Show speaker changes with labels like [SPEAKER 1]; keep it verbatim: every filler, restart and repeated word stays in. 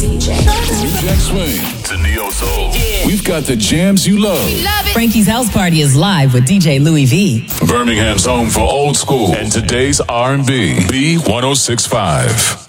[SPEAKER 1] Jack Swing to Neo Soul. We've got the jams you love.
[SPEAKER 2] love it. Frankie's House Party is live with D J Louis V.
[SPEAKER 1] Birmingham's home for old school and today's R and B. B one oh six point five.